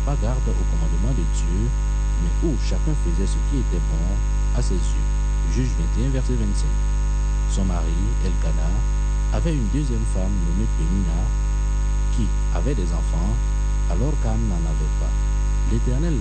pas garde au commandement de Dieu, mais où chacun faisait ce qui était bon à ses yeux. Juge 21, verset 25. Son mari, Elkana, avait une deuxième femme nommée Pénina, qui avait des enfants, alors qu'Anne n'en avait pas. L'Éternel